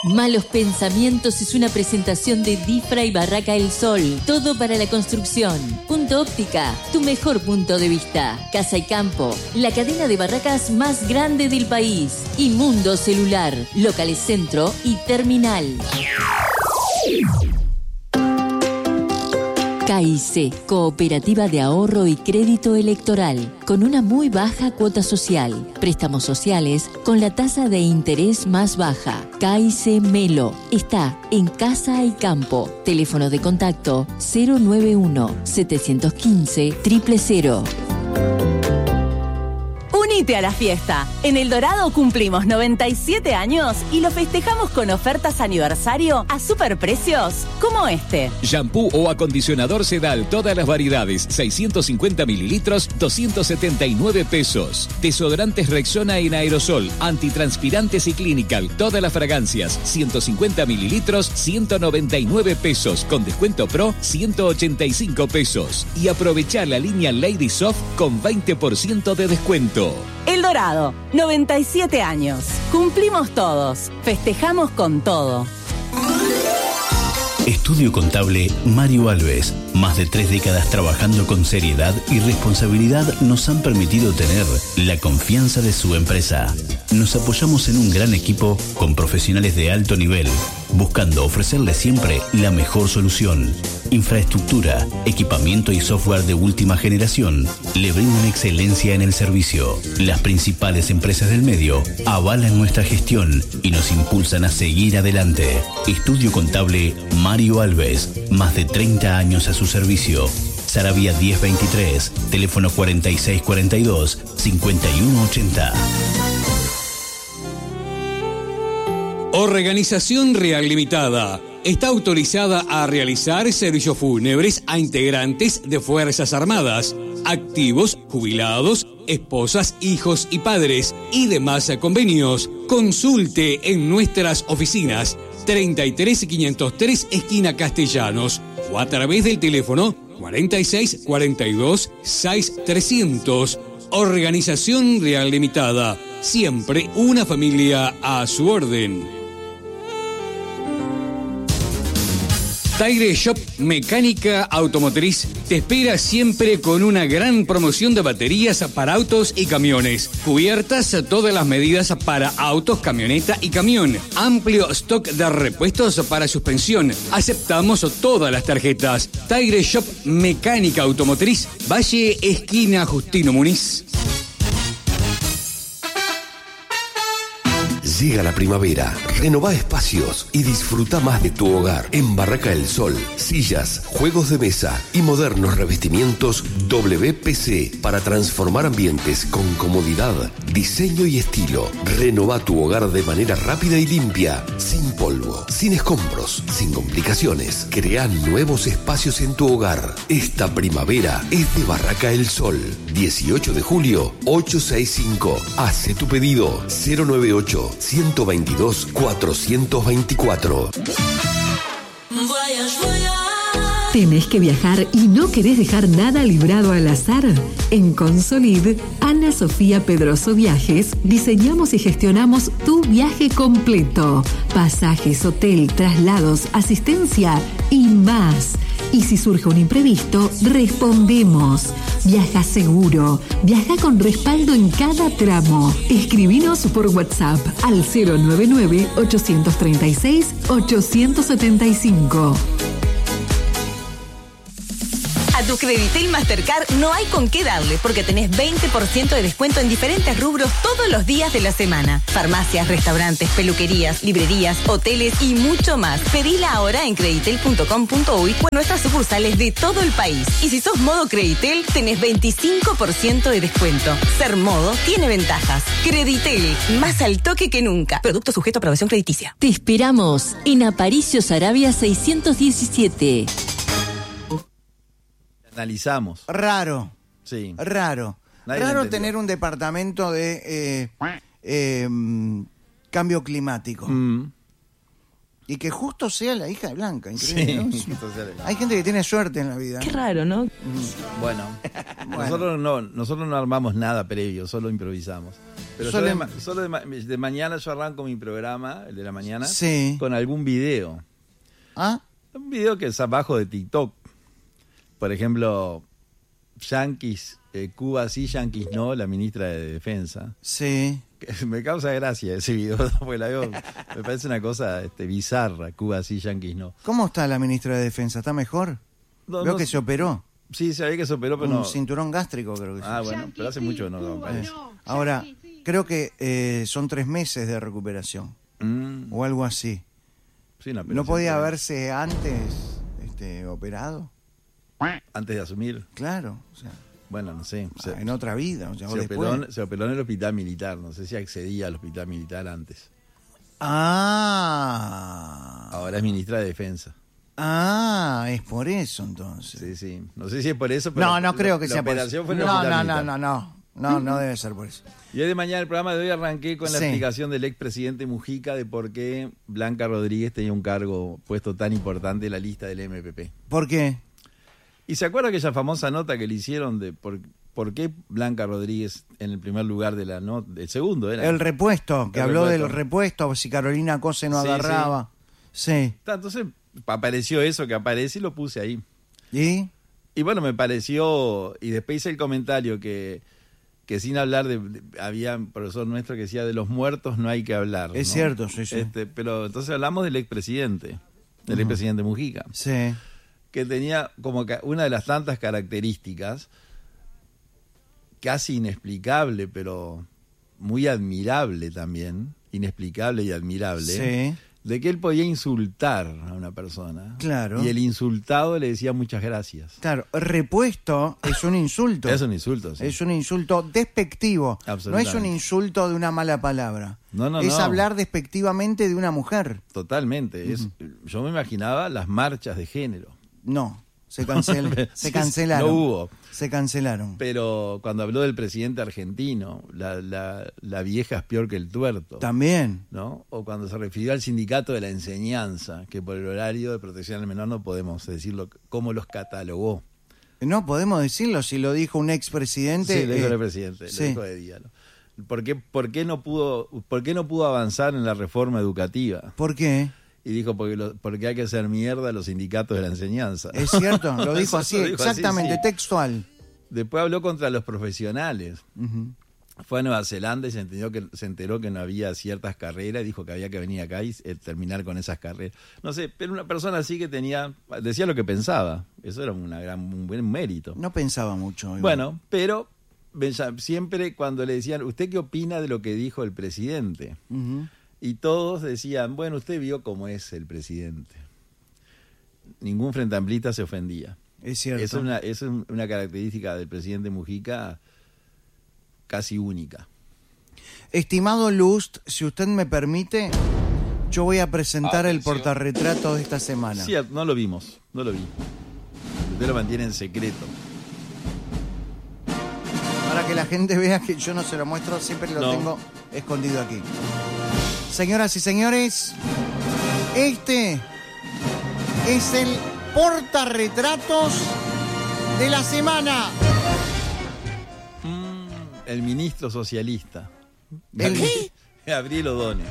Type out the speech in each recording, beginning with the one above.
Malos Pensamientos es una presentación de Difra y Barraca El Sol. Todo para la construcción. Punto Óptica, tu mejor punto de vista. Casa y Campo, la cadena de barracas más grande del país. Y Mundo Celular, locales Centro y Terminal. KIC, Cooperativa de Ahorro y Crédito Electoral, con una muy baja cuota social. Préstamos sociales con la tasa de interés más baja. KIC Melo está en Casa y Campo. Teléfono de contacto 091-715-000. Unite a la fiesta. En El Dorado cumplimos 97 años y lo festejamos con ofertas aniversario a superprecios como este. Shampoo o acondicionador Sedal, todas las variedades, 650 mililitros, 279 pesos. Desodorantes Rexona en aerosol, antitranspirantes y Clinical, todas las fragancias, 150 mililitros, 199 pesos. Con descuento Pro, 185 pesos. Y aprovechá la línea Lady Soft con 20% de descuento. El Dorado, 97 años. Cumplimos todos. Festejamos con todo. Estudio Contable Mario Alves. Más de 3 décadas trabajando con seriedad y responsabilidad nos han permitido tener la confianza de su empresa. Nos apoyamos en un gran equipo con profesionales de alto nivel, buscando ofrecerle siempre la mejor solución. Infraestructura, equipamiento y software de última generación le brindan excelencia en el servicio. Las principales empresas del medio avalan nuestra gestión y nos impulsan a seguir adelante. Estudio Contable Mario Alves, más de 30 años a su servicio. Saravia 1023, teléfono 4642-5180. Organización Real Limitada. Está autorizada a realizar servicios fúnebres a integrantes de Fuerzas Armadas, activos, jubilados, esposas, hijos y padres y demás convenios. Consulte en nuestras oficinas 33503 esquina Castellanos o a través del teléfono 46 42 6300. Organización Real Limitada. Siempre una familia a su orden. Tire Shop Mecánica Automotriz te espera siempre con una gran promoción de baterías para autos y camiones. Cubiertas todas las medidas para autos, camioneta y camión. Amplio stock de repuestos para suspensión. Aceptamos todas las tarjetas. Tire Shop Mecánica Automotriz, Valle esquina Justino Muniz. Llega la primavera, renová espacios y disfruta más de tu hogar. En Barraca del Sol, sillas, juegos de mesa y modernos revestimientos WPC para transformar ambientes con comodidad, diseño y estilo. Renová tu hogar de manera rápida y limpia, sin polvo, sin escombros, sin complicaciones. Crea nuevos espacios en tu hogar. Esta primavera es de Barraca del Sol. 18 de julio, 865. Hace tu pedido 098-122-424. ¿Tenés que viajar y no querés dejar nada librado al azar? En Consolid, Ana Sofía Pedroso Viajes, diseñamos y gestionamos tu viaje completo. Pasajes, hotel, traslados, asistencia y más. Y si surge un imprevisto, respondemos. Viaja seguro. Viaja con respaldo en cada tramo. Escribinos por WhatsApp al 099-836-875. A tu Creditel Mastercard no hay con qué darle porque tenés 20% de descuento en diferentes rubros todos los días de la semana. Farmacias, restaurantes, peluquerías, librerías, hoteles y mucho más. Pedila ahora en creditel.com.uy o en nuestras sucursales de todo el país. Y si sos modo Creditel, tenés 25% de descuento. Ser modo tiene ventajas. Creditel, más al toque que nunca. Producto sujeto a aprobación crediticia. Te esperamos en Aparicio Saravia 617. Analizamos. Raro. Sí. Raro. Nadie Raro tener un departamento de cambio climático. Y que justo sea la hija de Blanca, increíble, Sí, ¿no? justo sea la hija. Hay gente que tiene suerte en la vida. Qué raro, ¿no? Bueno, nosotros no armamos nada previo, solo improvisamos. Pero solo de mañana yo arranco mi programa, el de la mañana, Sí. con algún video. ¿Ah? Un video que es abajo de TikTok. Por ejemplo, Yankees, Cuba sí, Yankees no, la ministra de Defensa. Sí. Me causa gracia ese video, porque la veo, me parece una cosa bizarra, Cuba sí, Yankees no. ¿Cómo está la ministra de Defensa? ¿Está mejor? Veo que se operó. Sí, sabía que se operó, pero Un no. cinturón gástrico, creo que sí. Bueno, pero hace mucho que no lo parece. Ahora, creo que son 3 meses de recuperación. O algo así. Sí, ¿No podía haberse antes operado? Antes de asumir. Claro. O sea, bueno, no sé. en otra vida. O sea, se operó en el hospital militar. No sé si accedía al hospital militar antes. Ahora es ministra de Defensa. Es por eso entonces. Sí, sí. No sé si es por eso, pero no creo que sea por eso. La operación fue en el hospital militar. No debe ser por eso. Y hoy de mañana, el programa de hoy, arranqué con la Sí. explicación del expresidente Mujica de por qué Blanca Rodríguez tenía un cargo puesto tan importante en la lista del MPP. ¿Por qué? ¿Y se acuerda aquella famosa nota que le hicieron de por qué Blanca Rodríguez en el primer lugar de la nota, el segundo era? El repuesto, que El habló repuesto. del repuesto, si Carolina Cose no Sí, agarraba. Sí. Entonces apareció eso que aparece y lo puse ahí. ¿Y? Y bueno, me pareció, y después hice el comentario que sin hablar había un profesor nuestro que decía de los muertos no hay que hablar. Es ¿no? cierto, sí, sí. Pero entonces hablamos del expresidente Mujica. Sí. Que tenía como una de las tantas características, casi inexplicable, pero muy admirable también, inexplicable y admirable, Sí. de que él podía insultar a una persona. Claro. Y el insultado le decía muchas gracias. Claro, repuesto es un insulto. Es un insulto, sí. Es un insulto despectivo. No Absolutamente. es un insulto de una mala palabra. No, es no. hablar despectivamente de una mujer. Totalmente. Yo me imaginaba las marchas de género. No, se cancelaron. No hubo. Se cancelaron. Pero cuando habló del presidente argentino, la vieja es peor que el tuerto. También. ¿No? O cuando se refirió al sindicato de la enseñanza, que por el horario de protección al menor no podemos decirlo, cómo los catalogó. No podemos decirlo si lo dijo un expresidente. Sí, lo dijo el presidente, sí. lo dijo de día. ¿No? ¿Por qué no pudo avanzar en la reforma educativa? ¿Por qué? Y dijo, porque hay que hacer mierda a los sindicatos de la enseñanza. Es cierto, lo dijo así, Lo dijo exactamente, así, sí. textual. Después habló contra los profesionales. Ujú. Fue a Nueva Zelanda y se enteró que no había ciertas carreras y dijo que había que venir acá y terminar con esas carreras. No sé, pero una persona así que decía lo que pensaba. Eso era un buen mérito. No pensaba mucho. Igual. Bueno, pero siempre cuando le decían, ¿usted qué opina de lo que dijo el presidente? Ujú. Y todos decían, bueno, usted vio cómo es el presidente. Ningún frentamplista se ofendía. Es cierto. Es una característica del presidente Mujica casi única. Estimado Lust, si usted me permite, yo voy a presentar el portarretrato de esta semana. Sí, no lo vi. Usted lo mantiene en secreto. Para que la gente vea que yo no se lo muestro, siempre lo tengo escondido aquí. Señoras y señores, este es el portarretratos de la semana. El ministro socialista. ¿El qué? Gabriel Odone.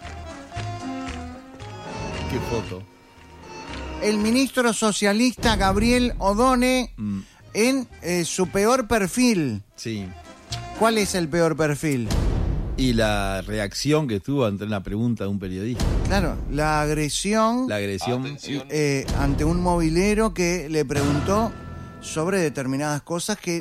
Qué foto. El ministro socialista Gabriel Odone en su peor perfil. Sí. ¿Cuál es el peor perfil? Y la reacción que tuvo ante una pregunta de un periodista. Claro, la agresión. Ante un movilero que le preguntó sobre determinadas cosas que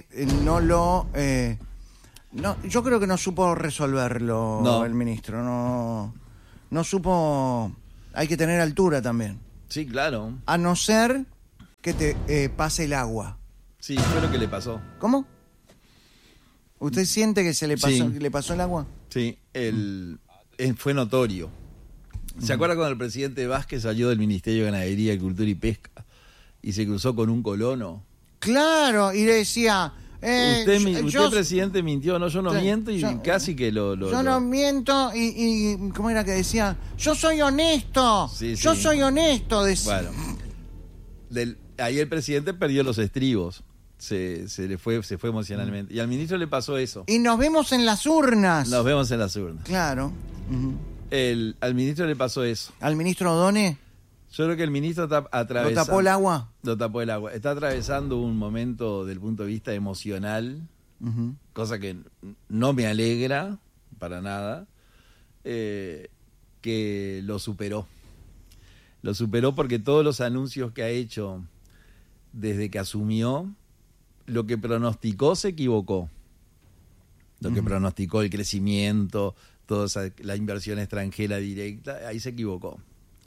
yo creo que no supo resolverlo el ministro. No supo. Hay que tener altura también. Sí, claro. A no ser que te pase el agua. Sí, fue lo que le pasó. ¿Cómo? ¿Usted siente que se le pasó, Sí. que le pasó el agua? Sí, fue notorio. ¿Se acuerda cuando el presidente Vázquez salió del Ministerio de Ganadería, Agricultura y Pesca y se cruzó con un colono? Claro, y le decía, Usted, presidente, mintió. No, yo no miento y casi que yo no miento y ¿cómo era que decía? Yo soy honesto. Yo soy honesto. Bueno, ahí el presidente perdió los estribos. Se fue emocionalmente. Y al ministro le pasó eso. Y nos vemos en las urnas. Nos vemos en las urnas. Claro. Al ministro le pasó eso. ¿Al ministro O'Donnell? Yo creo que el ministro está atravesando... ¿Lo tapó el agua? Lo tapó el agua. Está atravesando un momento del punto de vista emocional, cosa que no me alegra para nada, que lo superó. Lo superó porque todos los anuncios que ha hecho desde que asumió, lo que pronosticó se equivocó. Lo que pronosticó el crecimiento, toda la inversión extranjera directa, ahí se equivocó.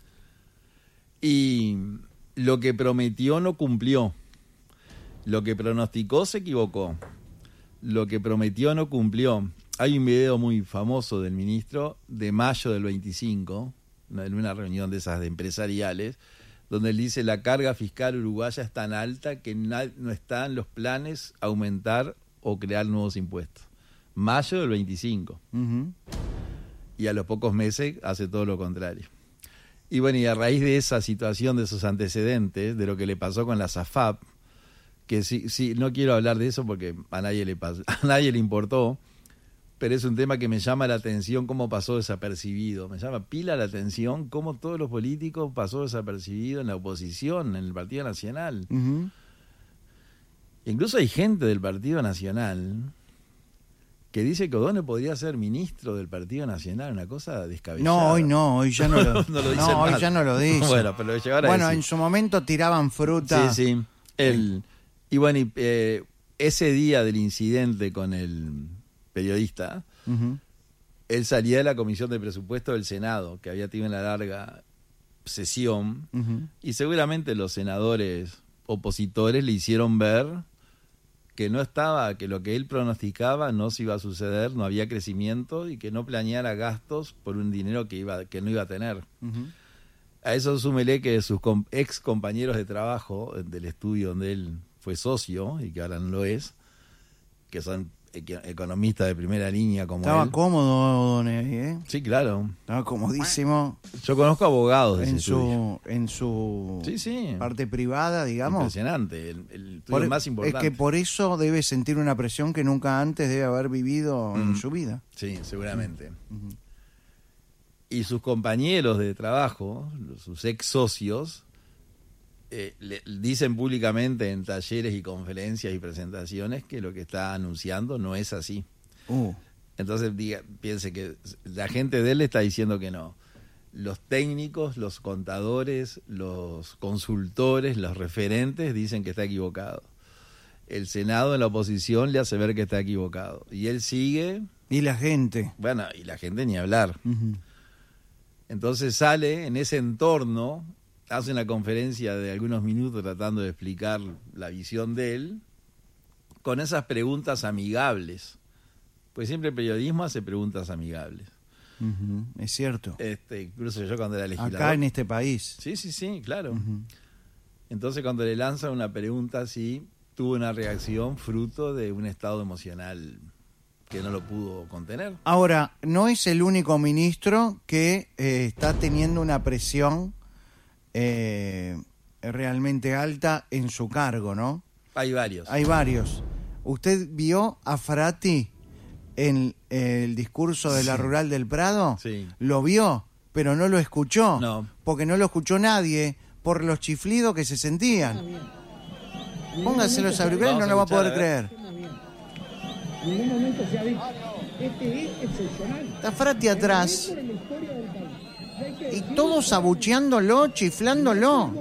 Y lo que prometió no cumplió. Lo que pronosticó se equivocó. Lo que prometió no cumplió. Hay un video muy famoso del ministro de mayo del 25, en una reunión de esas de empresariales, donde él dice: la carga fiscal uruguaya es tan alta que no está en los planes aumentar o crear nuevos impuestos. Mayo del 25. Y a los pocos meses hace todo lo contrario. Y bueno, y a raíz de esa situación, de esos antecedentes, de lo que le pasó con la SAFAP, que sí, no quiero hablar de eso porque a nadie le importó, pero es un tema que me llama la atención cómo pasó desapercibido. Me llama pila la atención cómo todos los políticos pasó desapercibido en la oposición, en el Partido Nacional. Incluso hay gente del Partido Nacional que dice que O'Donnell podría ser ministro del Partido Nacional, una cosa descabellada. Hoy ya no lo no lo dice. Hoy ya no lo dice. Bueno, pero llegar a bueno, decir. En su momento tiraban fruta. Sí. Y bueno, ese día del incidente con el periodista, él salía de la Comisión de Presupuesto del Senado, que había tenido una larga sesión, y seguramente los senadores opositores le hicieron ver que no estaba, que lo que él pronosticaba no se iba a suceder, no había crecimiento y que no planeara gastos por un dinero que no iba a tener. A eso súmele que sus ex compañeros de trabajo del estudio donde él fue socio y que ahora no lo es, que son economistas de primera línea como Estaba él. Cómodo, O'Donnell, ¿eh? Sí, claro. Estaba comodísimo. Yo conozco abogados de en su parte privada, digamos. Impresionante, el estudio más importante. Es que por eso debe sentir una presión que nunca antes debe haber vivido en su vida. Sí, seguramente. Y sus compañeros de trabajo, sus ex socios, le dicen públicamente en talleres y conferencias y presentaciones que lo que está anunciando no es así. Entonces piense que la gente de él le está diciendo que no. Los técnicos, los contadores, los consultores, los referentes dicen que está equivocado. El Senado en la oposición le hace ver que está equivocado. Y él sigue... Y la gente. Bueno, y la gente ni hablar. Entonces sale en ese entorno... hace una conferencia de algunos minutos tratando de explicar la visión de él, con esas preguntas amigables. Pues siempre el periodismo hace preguntas amigables. Es cierto. Incluso yo cuando era legislador. Acá en este país. Sí, claro. Entonces cuando le lanzan una pregunta así, tuvo una reacción fruto de un estado emocional que no lo pudo contener. Ahora, no es el único ministro que está teniendo una presión realmente alta en su cargo, ¿no? Hay varios. ¿Usted vio a Frati en el discurso de la Rural del Prado? Sí. Lo vio, pero no lo escuchó. No. Porque no lo escuchó nadie por los chiflidos que se sentían. Póngase los auriculares, no lo va a poder creer. En ningún momento se ha dicho. Este es excepcional. Está Frati atrás. Y todos abucheándolo, chiflándolo.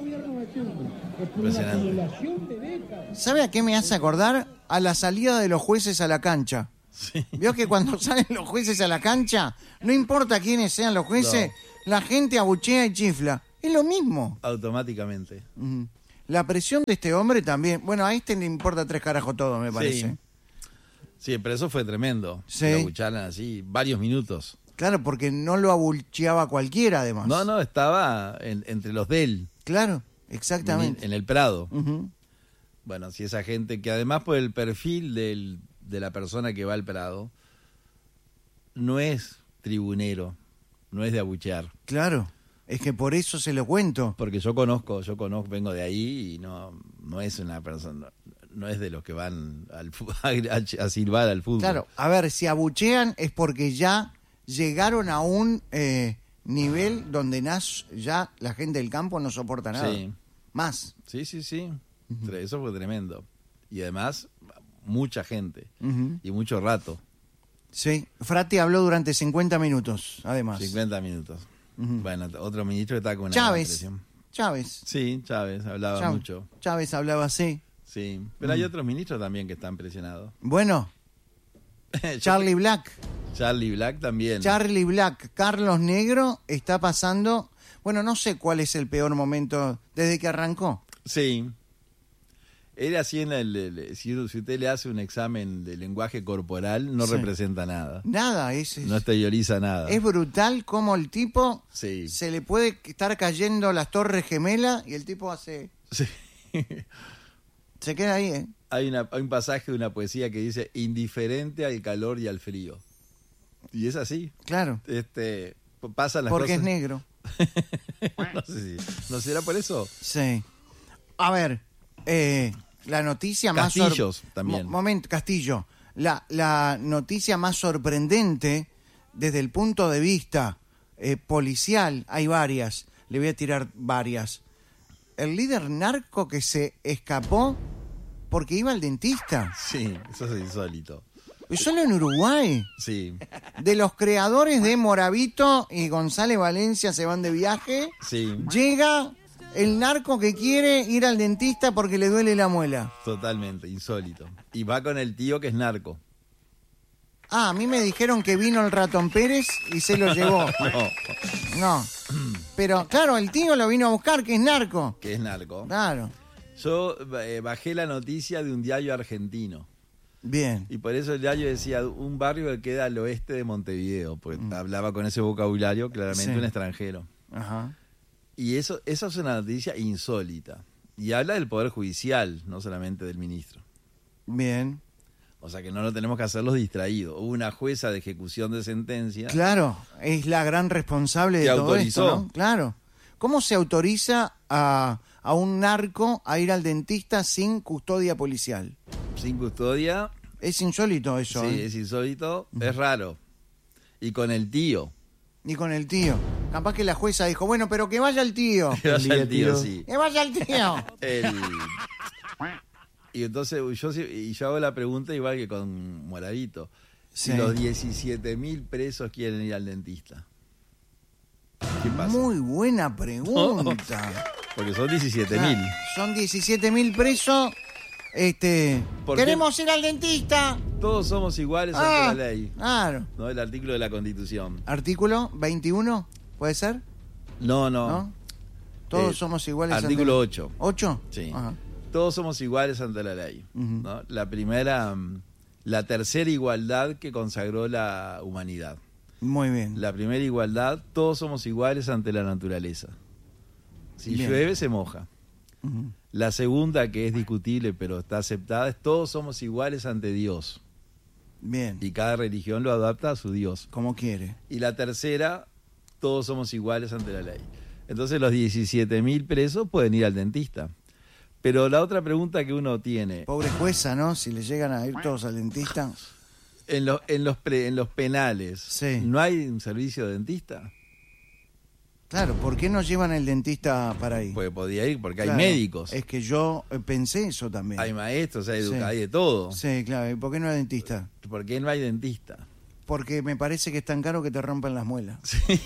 ¿Sabe a qué me hace acordar? A la salida de los jueces a la cancha. Sí. ¿Vio que cuando salen los jueces a la cancha, no importa quiénes sean los jueces, la gente abuchea y chifla? Es lo mismo. Automáticamente. La presión de este hombre también. Bueno, a este le importa tres carajos todo, me parece. Sí, pero eso fue tremendo. Sí. Lo abucharon así varios minutos. Claro, porque no lo abucheaba cualquiera, además. No, estaba entre los de él. Claro, exactamente. En el Prado. Bueno, si esa gente, que además por el perfil de la persona que va al Prado, no es tribunero, no es de abuchear. Claro, es que por eso se lo cuento. Porque yo conozco, vengo de ahí y no es una persona, no es de los que van a silbar al fútbol. Claro, a ver, si abuchean es porque ya llegaron a un nivel donde ya la gente del campo no soporta nada. Sí. Más. Sí. Uh-huh. Eso fue tremendo. Y además, mucha gente. Uh-huh. Y mucho rato. Sí, Frati habló durante 50 minutos, además. 50 minutos. Uh-huh. Bueno, otro ministro está con una Chávez. Sí, Chávez hablaba mucho. Chávez hablaba así. Sí, pero hay otros ministros también que están presionados. Bueno, Charlie Black. Charlie Black también. Charlie Black, Carlos Negro está pasando, bueno, no sé cuál es el peor momento desde que arrancó. Sí. Él así si usted le hace un examen de lenguaje corporal, no representa nada. Nada, no exterioriza nada. Es brutal cómo el tipo se le puede estar cayendo las Torres Gemelas y el tipo hace... Sí. Se queda ahí, ¿eh? Hay un pasaje de una poesía que dice indiferente al calor y al frío. Y es así. Claro. Pasan las porque cosas. Es negro. No sé ¿no será por eso? Sí. A ver, la noticia Castillos también. Castillo. La noticia más sorprendente desde el punto de vista policial, hay varias. Le voy a tirar varias. El líder narco que se escapó porque iba al dentista. Sí, eso es insólito. ¿Y solo en Uruguay? Sí. De los creadores de Moravito y González Valencia se van de viaje. Sí. Llega el narco que quiere ir al dentista porque le duele la muela. Totalmente, insólito. Y va con el tío que es narco. Ah, a mí me dijeron que vino el ratón Pérez y se lo llevó. No. Pero claro, el tío lo vino a buscar, que es narco. Que es narco. Claro. Yo bajé la noticia de un diario argentino. Bien. Y por eso el diario decía un barrio que queda al oeste de Montevideo, porque hablaba con ese vocabulario, claramente un extranjero. Ajá. Y eso es una noticia insólita. Y habla del Poder Judicial, no solamente del ministro. Bien. O sea que no lo tenemos que hacer los distraídos. Hubo una jueza de ejecución de sentencia. Claro, es la gran responsable de todo autorizó. esto, ¿no? Claro. ¿Cómo se autoriza a un narco a ir al dentista sin custodia policial? Sin custodia. Es insólito eso. Sí, es insólito. Es raro. Y con el tío. Y con el tío. Capaz que la jueza dijo, bueno, pero que vaya el tío. Que vaya el tío, sí. Que vaya el tío. Y entonces yo hago la pregunta igual que con Moravito. Si Sí. los 17.000 presos quieren ir al dentista, ¿qué pasa? Muy buena pregunta. Porque son 17.000. Claro, son 17.000 presos. Queremos ir al dentista. Todos somos iguales ante la ley. Claro. ¿No? El artículo de la Constitución. Artículo 21, ¿puede ser? No. Todos somos iguales artículo ante 8. ¿8? Sí. Ajá. Todos somos iguales ante la ley. Uh-huh. ¿No? La tercera igualdad que consagró la humanidad. Muy bien. La primera igualdad, todos somos iguales ante la naturaleza. Si Bien. llueve, se moja. Uh-huh. La segunda, que es discutible pero está aceptada, es todos somos iguales ante Dios. Bien. Y cada religión lo adapta a su Dios. Como quiere. Y la tercera, todos somos iguales ante la ley. Entonces los 17.000 presos pueden ir al dentista. Pero la otra pregunta que uno tiene... Pobre jueza, ¿no? Si le llegan a ir todos al dentista. En los penales, Sí. ¿no hay un servicio de dentista? Claro, ¿por qué no llevan el dentista para ahí? Porque podía ir, porque Claro, hay médicos, Es que yo pensé eso también. hay maestros, hay Sí. hay de todo. Sí, claro. ¿Y por qué no hay dentista? ¿Por qué no hay dentista? Porque me parece que es tan caro que te rompan las muelas.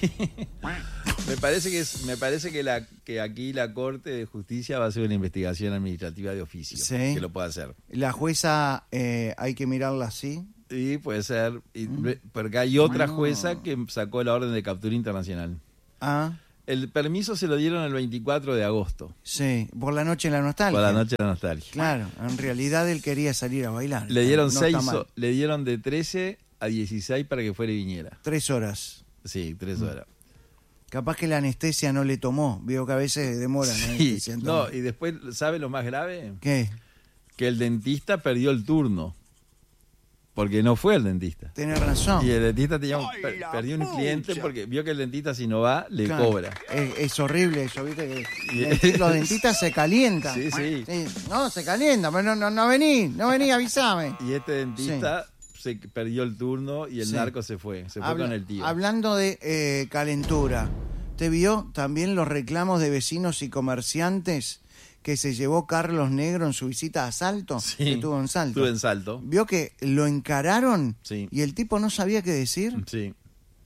Me parece que aquí la Corte de Justicia va a hacer una investigación administrativa de oficio, Sí. que lo puede hacer. La jueza hay que mirarla así. Y puede ser, porque hay otra jueza que sacó la orden de captura internacional. Ah, El permiso se lo dieron el 24 de agosto, sí. Por la noche de la nostalgia. por la noche de la nostalgia. Claro, en realidad él quería salir a bailar. Le dieron No está mal. le dieron de 13 a 16 para que fuera y viniera. 3 horas. Sí, 3 horas. Capaz que la anestesia no le tomó. Vio que a veces demoran la Sí, anestesia. no, y después, ¿sabe lo más grave? ¿Qué? que el dentista perdió el turno. Porque no fue el dentista. Tienes razón. Y el dentista perdió un cliente porque vio que el dentista, si no va, le cobra. Es horrible eso, ¿viste? Que los dentistas se calientan. Sí. No, se calientan, pero no vení, avísame. Y este dentista se perdió el turno y el narco se fue con el tío. Hablando de calentura, ¿te vio también los reclamos de vecinos y comerciantes que se llevó Carlos Negro en su visita a Salto? Sí, que estuvo en Salto. Estuve en Salto. ¿Vio que lo encararon y el tipo no sabía qué decir? Sí.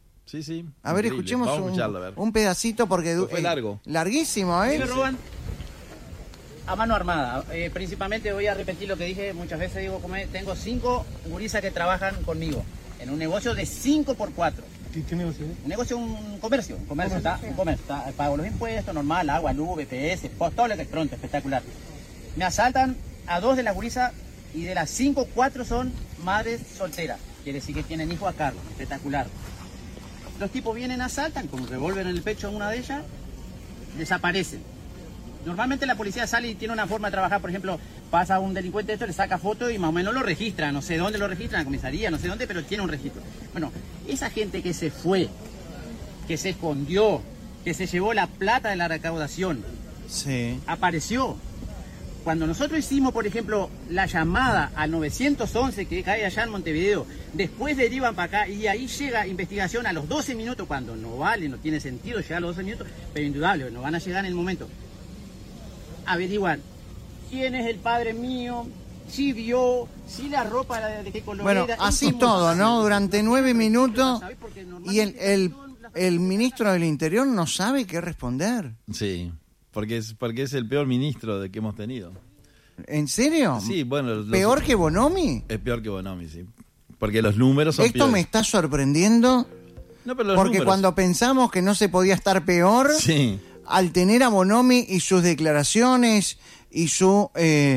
A ver, escuchemos un pedacito porque fue largo. Larguísimo, ¿eh? Me roban a mano armada. Principalmente voy a repetir lo que dije muchas veces. Digo, tengo 5 gurisas que trabajan conmigo en un negocio de 5x4. ¿Qué negocio es? Un negocio, un comercio. Pago los impuestos, normal, agua, luz, BPS, todo electrónico, espectacular. Me asaltan a 2 de las gurisas y de las 5, 4 son madres solteras. Quiere decir que tienen hijos a cargo, espectacular. Los tipos vienen, asaltan, con un revólver en el pecho a una de ellas, desaparecen. Normalmente la policía sale y tiene una forma de trabajar, por ejemplo, pasa un delincuente esto, le saca foto y más o menos lo registra, no sé dónde lo registran, en la comisaría, no sé dónde, pero tiene un registro. Bueno, esa gente que se fue, que se escondió, que se llevó la plata de la recaudación, apareció. Cuando nosotros hicimos, por ejemplo, la llamada al 911 que cae allá en Montevideo, después derivan para acá y ahí llega investigación a los 12 minutos, cuando no vale, no tiene sentido llegar a los 12 minutos, pero indudable, no van a llegar en el momento. Averiguar quién es el padre mío, si vio, si la ropa de qué color era. Bueno, así todo, ¿no? Durante 9 minutos y el ministro del Interior no sabe qué responder. Sí, porque es el peor ministro de que hemos tenido. ¿En serio? Sí, bueno. ¿Peor que Bonomi? Es peor que Bonomi, sí. Porque los números son Esto peores. me está sorprendiendo. No, pero los porque números. Cuando pensamos que no se podía estar peor... Sí. Al tener a Bonomi y sus declaraciones y su,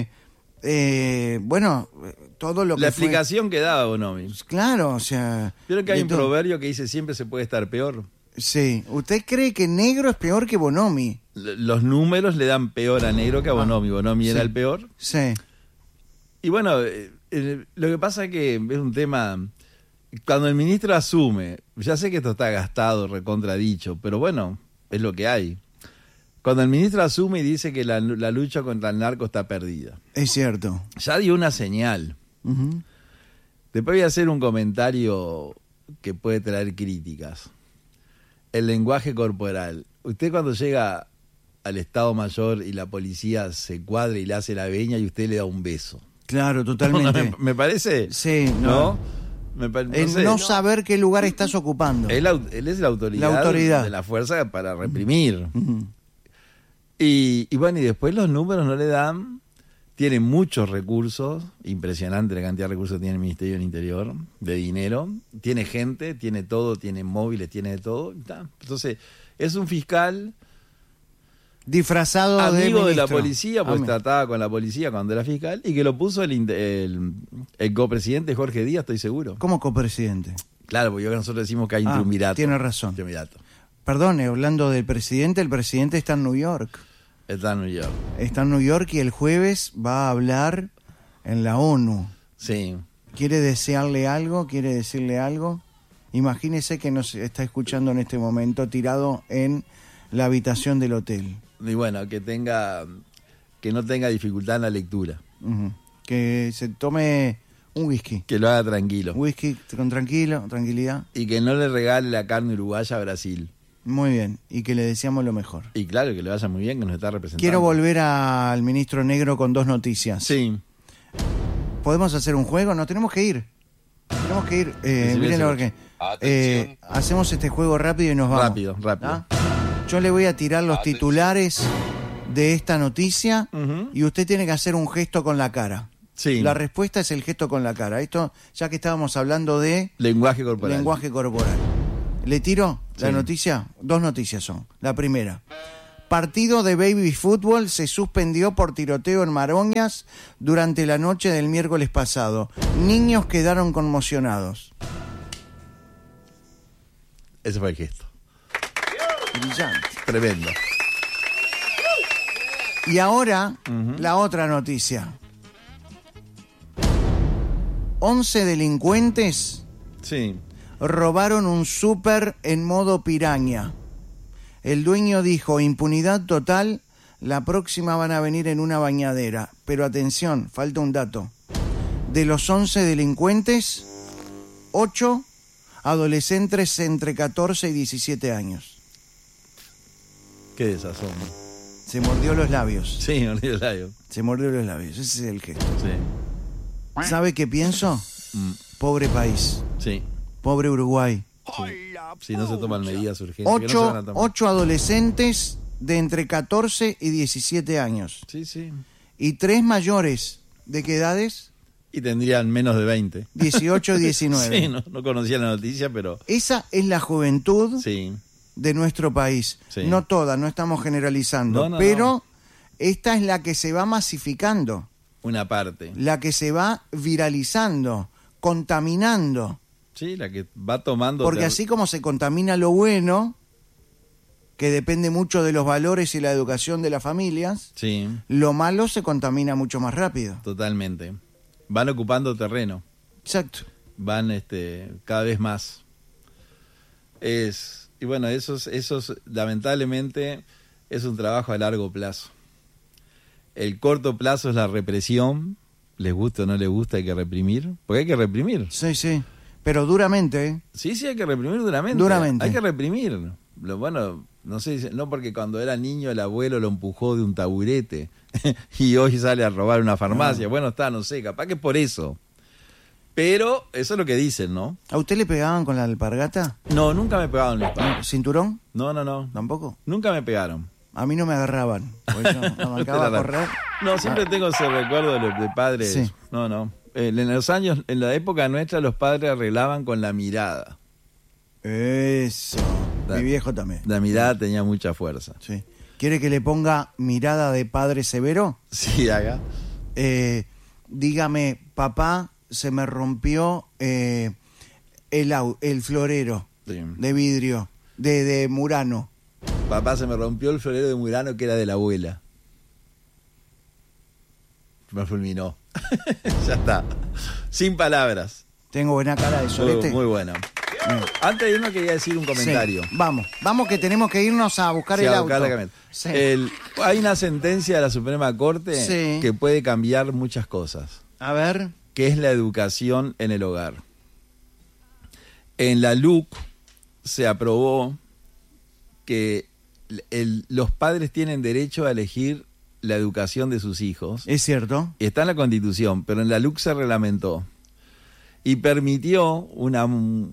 todo lo que La explicación que daba Bonomi. Claro, o sea... ¿Vieron que hay un proverbio que dice siempre se puede estar peor? Sí. ¿Usted cree que Negro es peor que Bonomi? Los números le dan peor a Negro que a Bonomi. Bonomi era el peor. Sí. Y bueno, lo que pasa es que es un tema... Cuando el ministro asume, ya sé que esto está gastado, recontradicho, pero bueno, es lo que hay. Cuando el ministro asume y dice que la lucha contra el narco está perdida. Es cierto. Ya dio una señal. Uh-huh. Después voy a hacer un comentario que puede traer críticas. El lenguaje corporal. Usted cuando llega al Estado Mayor y la policía se cuadra y le hace la veña y usted le da un beso. Claro, totalmente. ¿Me parece? Sí, ¿no? No saber qué lugar estás ocupando. Él es la autoridad de la fuerza para reprimir. Uh-huh. Y bueno, y después los números no le dan. Tiene muchos recursos, impresionante la cantidad de recursos que tiene el Ministerio del Interior, de dinero. Tiene gente, tiene todo, tiene móviles, tiene de todo. Entonces, es un fiscal disfrazado amigo de la policía, pues trataba con la policía cuando era fiscal, y que lo puso el copresidente Jorge Díaz, estoy seguro. ¿Cómo copresidente? Claro, porque nosotros decimos que hay un triunvirato. Tiene razón. Triunvirato. Perdón, hablando del presidente, el presidente está en New York. Está en New York. Está en New York y el jueves va a hablar en la ONU. Sí. ¿Quiere desearle algo? ¿Quiere decirle algo? Imagínese que nos está escuchando en este momento tirado en la habitación del hotel. Y bueno, que no tenga dificultad en la lectura. Uh-huh. Que se tome un whisky. Que lo haga tranquilo. Whisky con tranquilidad. Y que no le regale la carne uruguaya a Brasil. Muy bien, y que le deseamos lo mejor. Y claro, que le vaya muy bien, que nos está representando. Quiero volver al ministro Negro con 2 noticias. Sí. ¿Podemos hacer un juego? No, tenemos que ir. Miren lo que... hacemos este juego rápido y nos vamos. Rápido. ¿Ah? Yo le voy a tirar los titulares de esta noticia y usted tiene que hacer un gesto con la cara. Sí. La respuesta es el gesto con la cara. Esto, ya que estábamos hablando de... Lenguaje corporal. ¿Le tiro la noticia? 2 noticias son. La primera. Partido de baby fútbol se suspendió por tiroteo en Maroñas durante la noche del miércoles pasado. Niños quedaron conmocionados. Ese fue el gesto. Brillante. Tremendo. Y ahora, la otra noticia. 11 delincuentes Sí. robaron un súper en modo piraña. El dueño dijo, impunidad total, la próxima van a venir en una bañadera. Pero atención, falta un dato. De los 11 delincuentes, 8 adolescentes entre 14 y 17 años. Qué desazón. Se mordió los labios. Sí, mordió los labios. Se mordió los labios, ese es el gesto. Sí. ¿Sabe qué pienso? Pobre país. Sí. Pobre Uruguay. Si no se toman medidas urgentes. ¿qué no se van a tomar? 8 adolescentes de entre 14 y 17 años. Sí, sí. Y 3 mayores. ¿De qué edades? Y tendrían menos de 20. 18 y 19. Sí, no conocía la noticia, pero... Esa es la juventud Sí. de nuestro país. Sí. No toda, no estamos generalizando. No, pero esta es la que se va masificando. Una parte. La que se va viralizando, contaminando. Sí, la que va tomando... Porque así como se contamina lo bueno, que depende mucho de los valores y la educación de las familias, Sí, lo malo se contamina mucho más rápido. totalmente. Van ocupando terreno. Exacto. Van cada vez más. Y bueno, esos lamentablemente es un trabajo a largo plazo. El corto plazo es la represión. Les gusta o no les gusta, hay que reprimir. Porque hay que reprimir. Sí, sí. Pero duramente, ¿eh? Sí, hay que reprimir duramente. Duramente. Hay que reprimir. Bueno, no sé, no porque cuando era niño el abuelo lo empujó de un taburete y hoy sale a robar una farmacia. Bueno, no sé, capaz que por eso. Pero eso es lo que dicen, ¿no? ¿A usted le pegaban con la alpargata? No, nunca me pegaron en la espalda. ¿Cinturón? No. ¿Tampoco? Nunca me pegaron. A mí no me agarraban. Porque yo arrancaba a correr. No, siempre tengo ese recuerdo de padres. Sí. No. En la época nuestra, los padres arreglaban con la mirada. Eso. Mi viejo también. La mirada tenía mucha fuerza. Sí. ¿Quiere que le ponga mirada de padre severo? Sí, haga. Dígame, papá, se me rompió el florero Sí. de vidrio, de Murano. Papá, se me rompió el florero de Murano que era de la abuela. Me fulminó. Ya está. Sin palabras. Tengo buena cara de solete. Muy bueno. Antes de irnos quería decir un comentario. Sí. Vamos que tenemos que irnos a buscar Sí, el a auto. buscar la camioneta. Sí. Hay una sentencia de la Suprema Corte Sí. que puede cambiar muchas cosas, A ver. que es la educación en el hogar. En la LUC se aprobó que los padres tienen derecho a elegir la educación de sus hijos. Es cierto. Está en la Constitución, pero en la LUC se reglamentó y permitió una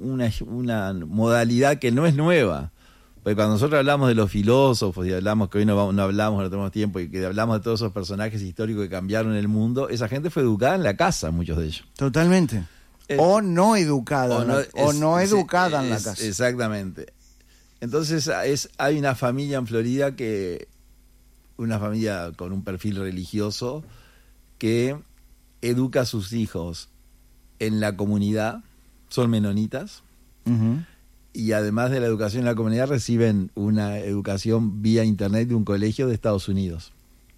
modalidad que no es nueva. Porque cuando nosotros hablamos de los filósofos y hablamos que hoy no hablamos, no tenemos tiempo, y que hablamos de todos esos personajes históricos que cambiaron el mundo, esa gente fue educada en la casa, muchos de ellos. Totalmente. O no educada. O no educada en la casa. Exactamente. Entonces hay una familia en Florida una familia con un perfil religioso que educa a sus hijos en la comunidad, son menonitas, Ujú. y además de la educación en la comunidad reciben una educación vía internet de un colegio de Estados Unidos.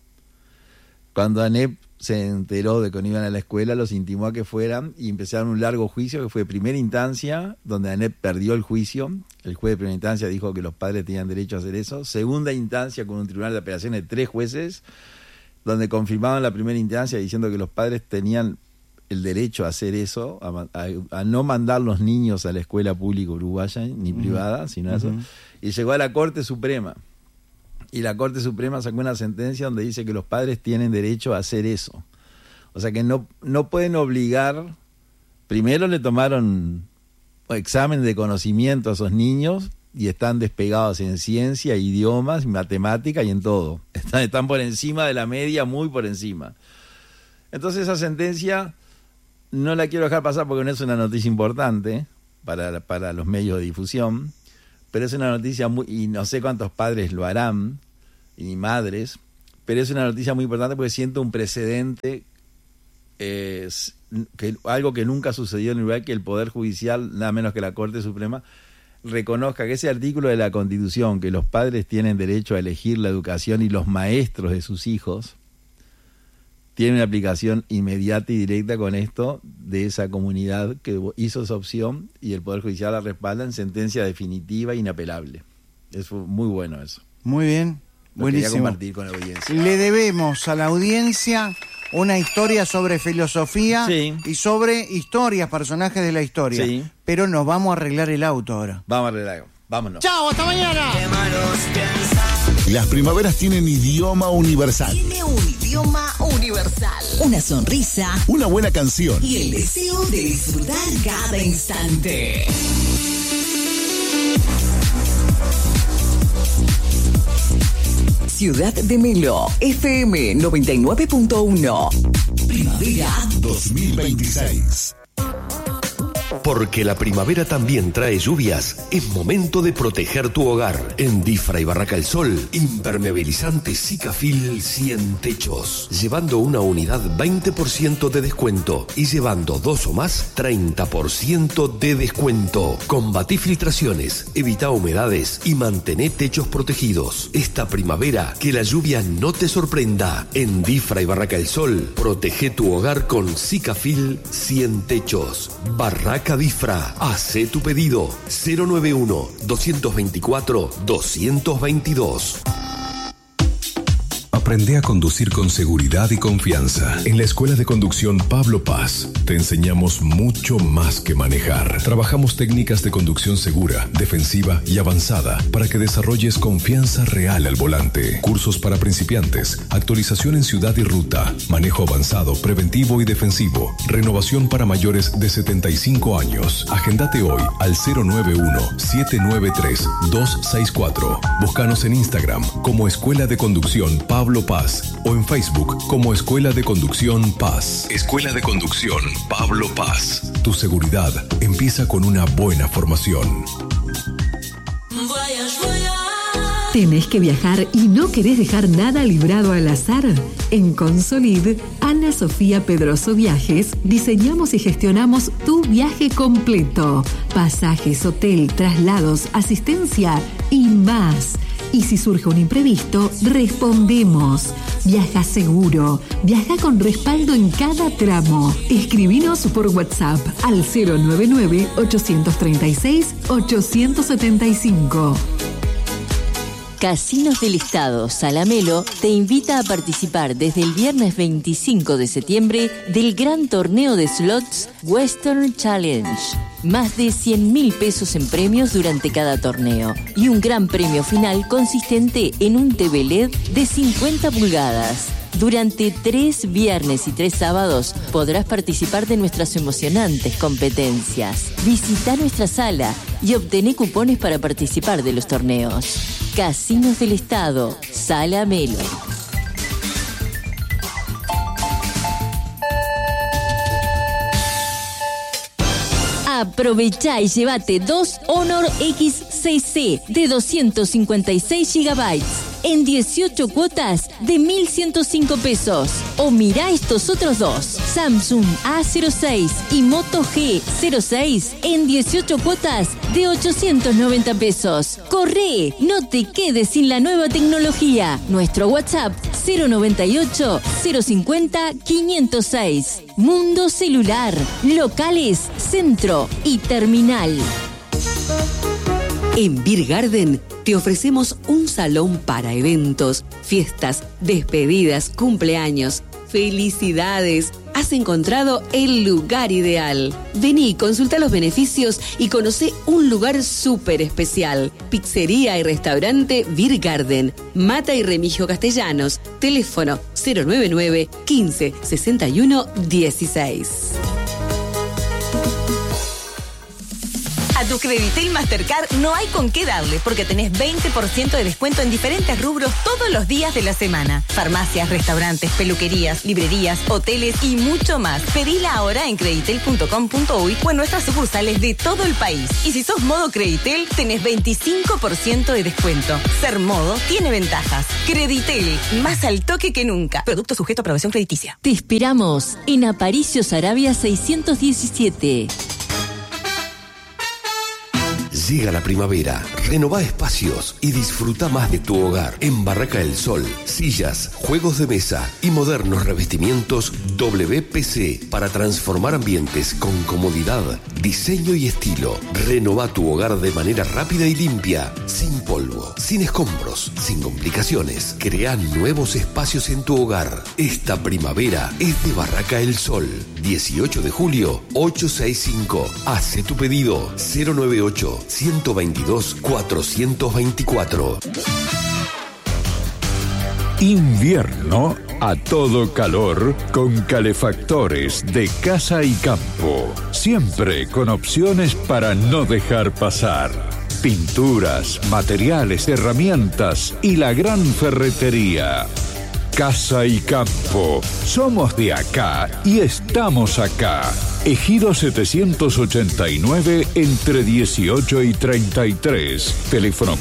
Cuando ANEP se enteró de que no iban a la escuela, los intimó a que fueran y empezaron un largo juicio que fue primera instancia, donde ANEP perdió el juicio. El juez de primera instancia dijo que los padres tenían derecho a hacer eso. Segunda instancia, con un tribunal de apelaciones de 3 jueces, donde confirmaban la primera instancia diciendo que los padres tenían el derecho a hacer eso, a no mandar los niños a la escuela pública uruguaya ni privada, sino eso. Y llegó a la Corte Suprema. Y la Corte Suprema sacó una sentencia donde dice que los padres tienen derecho a hacer eso. O sea que no pueden obligar. Primero le tomaron examen de conocimiento a esos niños y están despegados en ciencia, idiomas, matemática y en todo. Están por encima de la media, muy por encima. Entonces esa sentencia no la quiero dejar pasar porque no es una noticia importante para los medios de difusión, pero es una noticia y no sé cuántos padres lo harán, y madres, pero es una noticia muy importante porque siento un precedente, algo que nunca sucedió en Uruguay, que el Poder Judicial, nada menos que la Corte Suprema, reconozca que ese artículo de la Constitución, que los padres tienen derecho a elegir la educación y los maestros de sus hijos tiene una aplicación inmediata y directa con esto de esa comunidad que hizo esa opción y el Poder Judicial la respalda en sentencia definitiva e inapelable. Es muy bueno eso. Muy bien, buenísimo. Quería compartir con la audiencia. Le debemos a la audiencia una historia sobre filosofía y sobre historias, personajes de la historia. Sí. Pero nos vamos a arreglar el auto ahora. Vamos a arreglar, vámonos. ¡Chao, hasta mañana! Las primaveras tienen idioma universal. Tiene un idioma universal. Una sonrisa. Una buena canción. Y el deseo de disfrutar cada instante. Ciudad de Melo, FM 99.1. Primavera 2026. Porque la primavera también trae lluvias, es momento de proteger tu hogar. En Difra y Barraca El Sol, impermeabilizante Sikafil 100 techos. Llevando una unidad 20% de descuento y llevando 2 o más 30% de descuento. Combatí filtraciones, evita humedades y mantén techos protegidos. Esta primavera, que la lluvia no te sorprenda. En Difra y Barraca El Sol, protege tu hogar con Sikafil 100 techos. Barraca Difra, hace tu pedido 091-224-222. Aprende a conducir con seguridad y confianza. En la Escuela de Conducción Pablo Paz te enseñamos mucho más que manejar. Trabajamos técnicas de conducción segura, defensiva y avanzada para que desarrolles confianza real al volante. Cursos para principiantes, actualización en ciudad y ruta, manejo avanzado, preventivo y defensivo, renovación para mayores de 75 años. Agendate hoy al 091-793-264. Búscanos en Instagram como Escuela de Conducción Pablo Paz o en Facebook como Escuela de Conducción Paz. Escuela de Conducción Pablo Paz. Tu seguridad empieza con una buena formación. ¿Tenés que viajar y no querés dejar nada librado al azar? En Consolid, Ana Sofía Pedroso Viajes, diseñamos y gestionamos tu viaje completo. Pasajes, hotel, traslados, asistencia y más. Y si surge un imprevisto, respondemos. Viaja seguro. Viaja con respaldo en cada tramo. Escribinos por WhatsApp al 099-836-875. Casinos del Estado Salamelo te invita a participar desde el viernes 25 de septiembre del gran torneo de slots Western Challenge. Más de 100.000 pesos en premios durante cada torneo y un gran premio final consistente en un TV LED de 50 pulgadas. Durante 3 viernes y 3 sábados podrás participar de nuestras emocionantes competencias. Visita nuestra sala y obtené cupones para participar de los torneos. Casinos del Estado, Sala Melo. Aprovecha y llévate 2 Honor X6C de 256 GB en 18 cuotas de 1.105 pesos. O mira estos otros 2, Samsung A06 y Moto G06 en 18 cuotas de 890 pesos. ¡Corre! No te quedes sin la nueva tecnología. Nuestro WhatsApp 098 050 506. Mundo Celular, locales, centro y terminal. En Beer Garden te ofrecemos un salón para eventos, fiestas, despedidas, cumpleaños. ¡Felicidades! Has encontrado el lugar ideal. Vení, consulta los beneficios y conoce un lugar súper especial. Pizzería y restaurante Beer Garden, Mata y Remigio Castellanos. Teléfono 099 15 61 16. A tu Creditel Mastercard no hay con qué darle porque tenés 20% de descuento en diferentes rubros todos los días de la semana. Farmacias, restaurantes, peluquerías, librerías, hoteles y mucho más. Pedila ahora en creditel.com.uy o en nuestras sucursales de todo el país. Y si sos modo Creditel, tenés 25% de descuento. Ser modo tiene ventajas. Creditel, más al toque que nunca. Producto sujeto a aprobación crediticia. Te esperamos en Aparicio Saravia 617. Llega la primavera, renová espacios y disfruta más de tu hogar. En Barraca del Sol, sillas, juegos de mesa y modernos revestimientos WPC para transformar ambientes con comodidad, diseño y estilo. Renová tu hogar de manera rápida y limpia, sin polvo, sin escombros, sin complicaciones. Crea nuevos espacios en tu hogar. Esta primavera es de Barraca del Sol. 18 de julio, 865. Hace tu pedido 098-122-424. Invierno a todo calor con calefactores de Casa y Campo. Siempre con opciones para no dejar pasar. Pinturas, materiales, herramientas y la gran ferretería. Casa y Campo. Somos de acá y estamos acá. Ejido 789 entre 18 y 33. Teléfono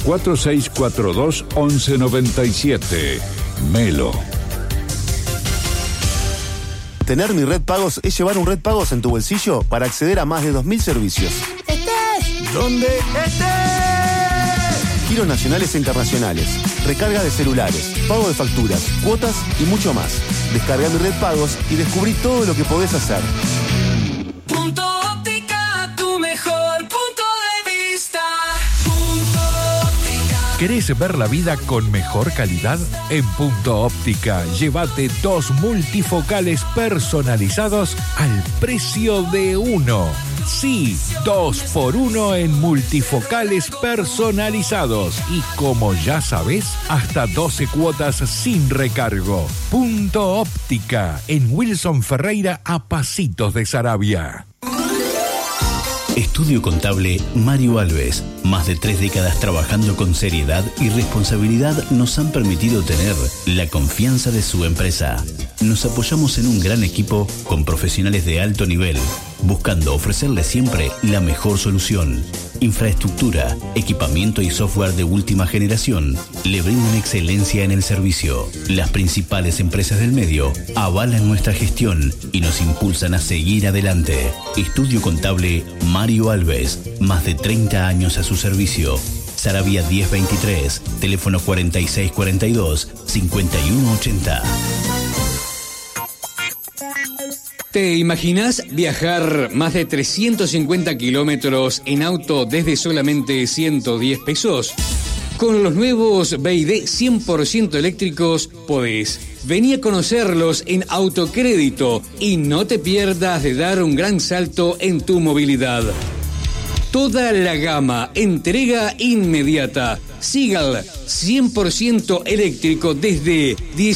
4642-1197. Melo. Tener Mi Red Pagos es llevar un Red Pagos en tu bolsillo para acceder a más de 2.000 servicios. ¡Estés! ¿Dónde estés? Giros nacionales e internacionales, recarga de celulares, pago de facturas, cuotas y mucho más. Descarga Mi Red Pagos y descubrí todo lo que podés hacer. Punto Óptica, tu mejor punto de vista. Punto Óptica. ¿Querés ver la vida con mejor calidad? En Punto Óptica, llévate 2 multifocales personalizados al precio de uno. Sí, 2 por 1 en multifocales personalizados. Y como ya sabés, hasta 12 cuotas sin recargo. Punto Óptica, en Wilson Ferreira, a pasitos de Saravia. Estudio Contable Mario Alves. Más de 3 décadas trabajando con seriedad y responsabilidad nos han permitido tener la confianza de su empresa. Nos apoyamos en un gran equipo con profesionales de alto nivel, buscando ofrecerles siempre la mejor solución. Infraestructura, equipamiento y software de última generación le brindan excelencia en el servicio. Las principales empresas del medio avalan nuestra gestión y nos impulsan a seguir adelante. Estudio Contable Mario Alves, más de 30 años a su servicio. Saravia 1023, teléfono 4642-5180. ¿Te imaginas viajar más de 350 kilómetros en auto desde solamente 110 pesos? Con los nuevos BYD 100% eléctricos podés. Vení a conocerlos en Autocrédito y no te pierdas de dar un gran salto en tu movilidad. Toda la gama, entrega inmediata. Sigal 100% eléctrico desde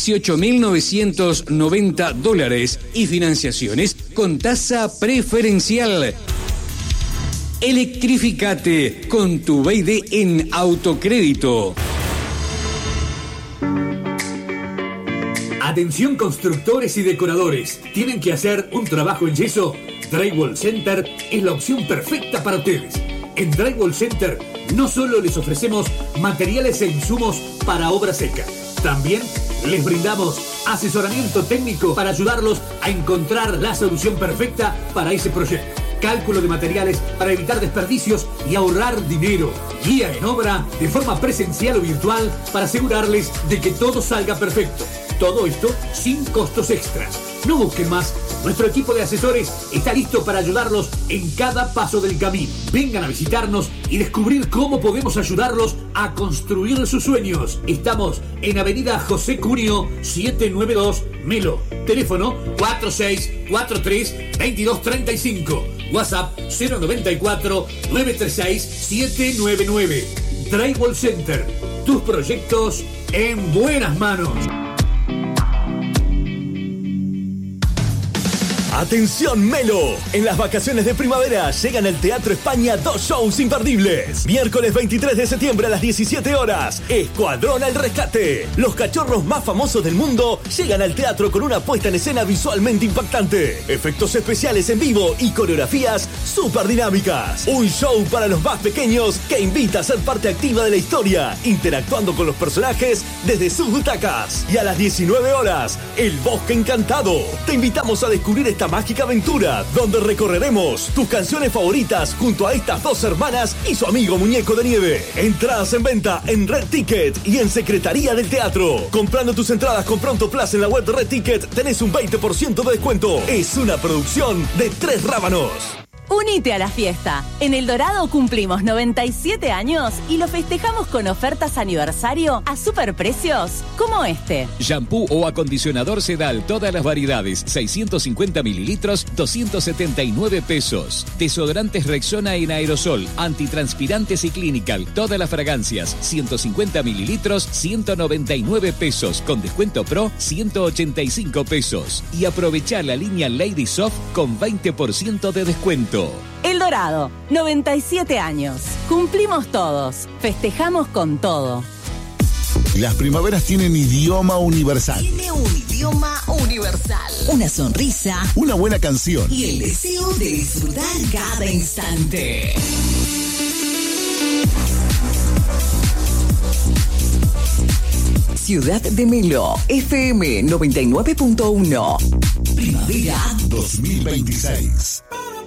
$18.990 y financiaciones con tasa preferencial. Electrificate con tu BYD en Autocrédito. Atención constructores y decoradores. ¿Tienen que hacer un trabajo en yeso? Drywall Center es la opción perfecta para ustedes. En Drywall Center no solo les ofrecemos materiales e insumos para obra seca, también les brindamos asesoramiento técnico para ayudarlos a encontrar la solución perfecta para ese proyecto. Cálculo de materiales para evitar desperdicios y ahorrar dinero. Guía en obra de forma presencial o virtual para asegurarles de que todo salga perfecto. Todo esto sin costos extras. No busquen más. Nuestro equipo de asesores está listo para ayudarlos en cada paso del camino. Vengan a visitarnos y descubrir cómo podemos ayudarlos a construir sus sueños. Estamos en Avenida José Cunio 792 Melo. Teléfono 4643-2235. WhatsApp 094-936-799. Drywall Center. Tus proyectos en buenas manos. ¡Atención Melo! En las vacaciones de primavera llegan al Teatro España 2 shows imperdibles. Miércoles 23 de septiembre a las 17 horas, Escuadrón al Rescate. Los cachorros más famosos del mundo llegan al teatro con una puesta en escena visualmente impactante, efectos especiales en vivo y coreografías súper dinámicas. Un show para los más pequeños que invita a ser parte activa de la historia, interactuando con los personajes desde sus butacas. Y a las 19 horas, El Bosque Encantado. Te invitamos a descubrir esta mágica aventura donde recorreremos tus canciones favoritas junto a estas dos hermanas y su amigo Muñeco de Nieve. Entradas en venta en Red Ticket y en Secretaría del Teatro. Comprando tus entradas con Pronto Plus en la web de Red Ticket tenés un 20% de descuento. Es una producción de Tres Rábanos. Unite a la fiesta. En El Dorado cumplimos 97 años y lo festejamos con ofertas aniversario a superprecios como este. Shampoo o acondicionador Sedal, todas las variedades, 650 mililitros, 279 pesos. Desodorantes Rexona en aerosol, antitranspirantes y Clinical, todas las fragancias, 150 mililitros, 199 pesos. Con descuento Pro, 185 pesos. Y aprovechá la línea Lady Soft con 20% de descuento. El Dorado, 97 años. Cumplimos todos. Festejamos con todo. Las primaveras tienen idioma universal. Tiene un idioma universal. Una sonrisa. Una buena canción. Y el deseo de disfrutar cada instante. Ciudad de Melo, FM 99.1. Primavera 2026.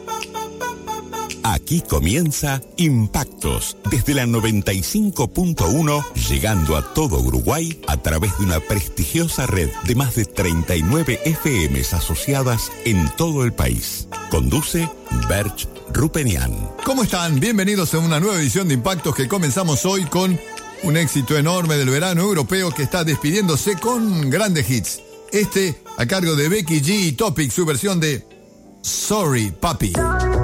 Aquí comienza Impactos, desde la 95.1, llegando a todo Uruguay a través de una prestigiosa red de más de 39 FMs asociadas en todo el país. Conduce Berch Rupenian. ¿Cómo están? Bienvenidos a una nueva edición de Impactos que comenzamos hoy con un éxito enorme del verano europeo que está despidiéndose con grandes hits. Este a cargo de Becky G y Topic, su versión de Sorry Papi.